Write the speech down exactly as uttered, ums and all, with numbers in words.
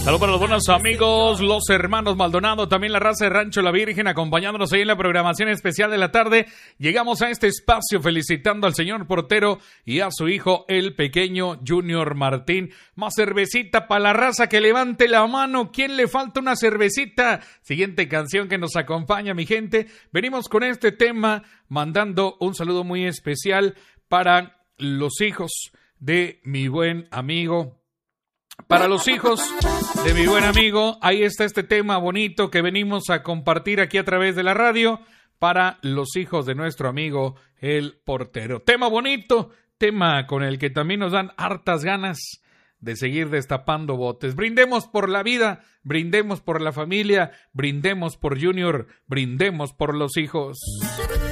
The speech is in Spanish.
Saludos para los buenos amigos, los hermanos Maldonado, también la raza de Rancho La Virgen, acompañándonos ahí en la programación especial de la tarde. Llegamos a este espacio felicitando al señor portero y a su hijo, el pequeño Junior Martín. Más cervecita para la raza, que levante la mano. ¿Quién le falta una cervecita? Siguiente canción que nos acompaña, mi gente. Venimos con este tema, mandando un saludo muy especial para los hijos de mi buen amigo. Para los hijos de mi buen amigo, ahí está este tema bonito que venimos a compartir aquí a través de la radio. Para los hijos de nuestro amigo, el portero. Tema bonito, tema con el que también nos dan hartas ganas de seguir destapando botes. Brindemos por la vida, brindemos por la familia, brindemos por Junior, brindemos por los hijos.